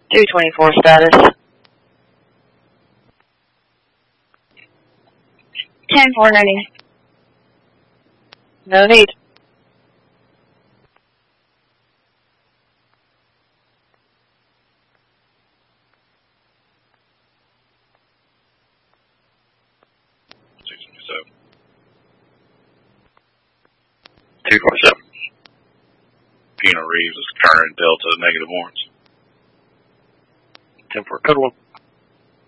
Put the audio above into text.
224 status. 10-490. No need. Keanu Reeves is current Delta -1. 10-4, code 1.